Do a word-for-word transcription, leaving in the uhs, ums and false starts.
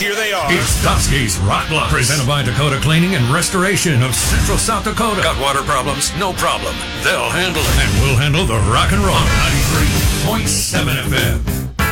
here they are. It's Dusky's Rock Block, presented by Dakota Cleaning and Restoration of Central South Dakota. Got water problems? No problem. They'll handle it. And we'll handle the rock and roll. ninety-three point seven F M.